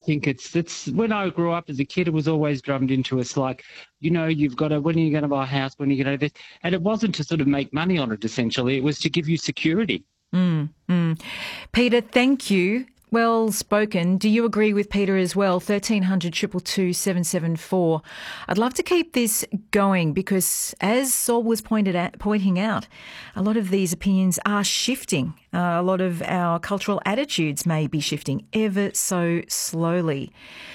think it's when I grew up as a kid, it was always drummed into us like, you've got to, when are you going to buy a house? When are you going to do this? And it wasn't to sort of make money on it, essentially. It was to give you security. Peter, thank you. Well spoken. Do you agree with Peter as well? 1300 222 774. I'd love to keep this going because, as Saul was pointing out, a lot of these opinions are shifting. A lot of our cultural attitudes may be shifting ever so slowly.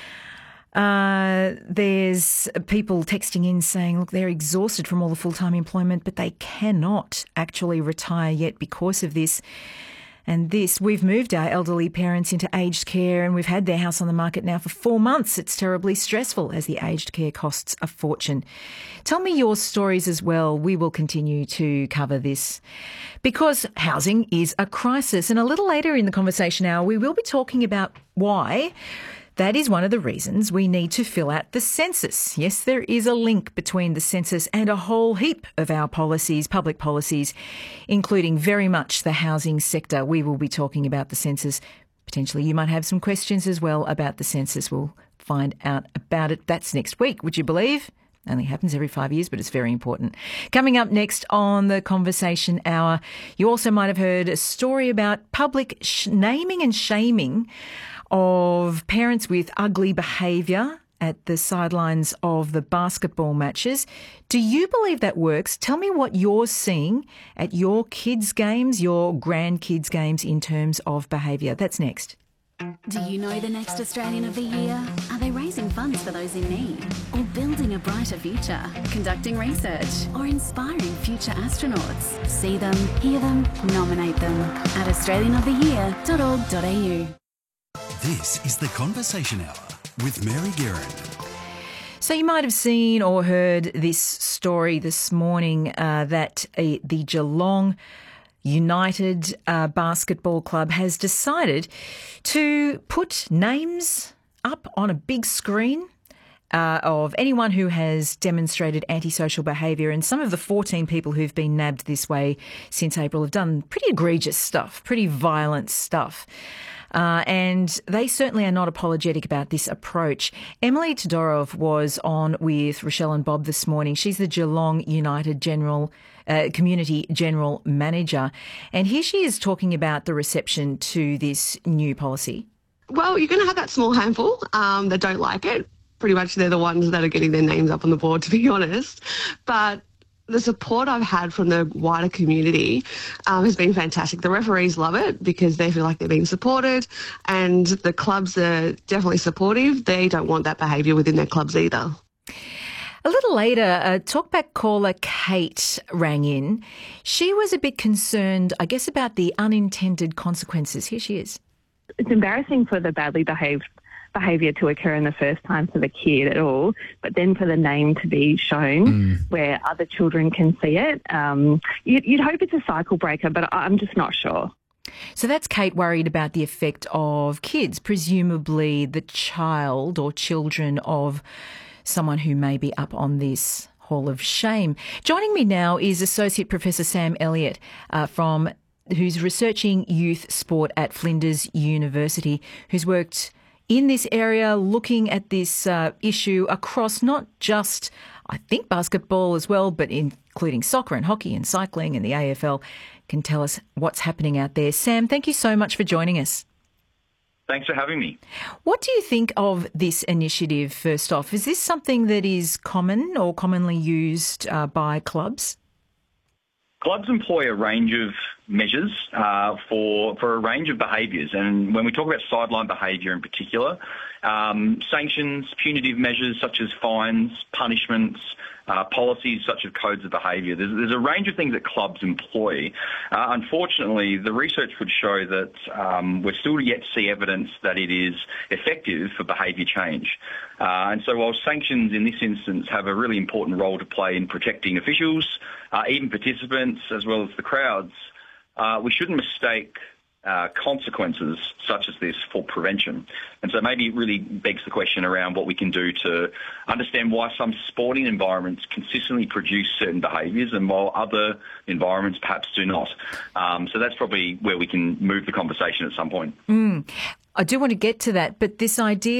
There's people texting in saying, look, they're exhausted from all the full-time employment, but they cannot actually retire yet because of this. And we've moved our elderly parents into aged care and we've had their house on the market now for 4 months. It's terribly stressful as the aged care costs a fortune. Tell me your stories as well. We will continue to cover this because housing is a crisis. And a little later in the conversation hour, we will be talking about why that is one of the reasons we need to fill out the census. Yes, there is a link between the census and a whole heap of our policies, public policies, including very much the housing sector. We will be talking about the census. Potentially you might have some questions as well about the census. We'll find out about it. That's next week, would you believe? Only happens every 5 years, but it's very important. Coming up next on the Conversation Hour, you also might have heard a story about public naming and shaming of parents with ugly behaviour at the sidelines of the basketball matches. Do you believe that works? Tell me what you're seeing at your kids' games, your grandkids' games in terms of behaviour. That's next. Do you know the next Australian of the Year? Are they raising funds for those in need? Or building a brighter future? Conducting research? Or inspiring future astronauts? See them, hear them, nominate them at australianoftheyear.org.au. This is the Conversation Hour with Mary Guerin. So you might have seen or heard this story this morning that the Geelong United Basketball Club has decided to put names up on a big screen of anyone who has demonstrated antisocial behaviour. And some of the 14 people who've been nabbed this way since April have done pretty egregious stuff, pretty violent stuff. And they certainly are not apologetic about this approach. Emily Todorov was on with Rochelle and Bob this morning. She's the Geelong United Community General Manager. And here she is talking about the reception to this new policy. Well, you're going to have that small handful that don't like it. Pretty much they're the ones that are getting their names up on the board, to be honest. But the support I've had from the wider community has been fantastic. The referees love it because they feel like they're being supported, and the clubs are definitely supportive. They don't want that behaviour within their clubs either. A little later, talkback caller Kate rang in. She was a bit concerned, I guess, about the unintended consequences. Here she is. It's embarrassing for the badly behaved behaviour to occur in the first time for the kid at all, but then for the name to be shown where other children can see it. You'd hope it's a cycle breaker, but I'm just not sure. So that's Kate worried about the effect of kids, presumably the child or children of someone who may be up on this Hall of Shame. Joining me now is Associate Professor Sam Elliott who's researching youth sport at Flinders University, who's worked in this area looking at this issue across not just, I think, basketball as well, but including soccer and hockey and cycling and the AFL, can tell us what's happening out there. Sam, thank you so much for joining us. Thanks for having me. What do you think of this initiative, first off? Is this something that is common or commonly used by clubs? Clubs employ a range of measures for a range of behaviours, and when we talk about sideline behaviour in particular, sanctions, punitive measures such as fines, punishments, policies such as codes of behaviour. There's a range of things that clubs employ. Unfortunately, the research would show that we're still yet to see evidence that it is effective for behaviour change. And so while sanctions in this instance have a really important role to play in protecting officials, even participants, as well as the crowds, we shouldn't mistake consequences such as this for prevention. And so maybe it really begs the question around what we can do to understand why some sporting environments consistently produce certain behaviours and while other environments perhaps do not. So that's probably where we can move the conversation at some point. I do want to get to that, but this idea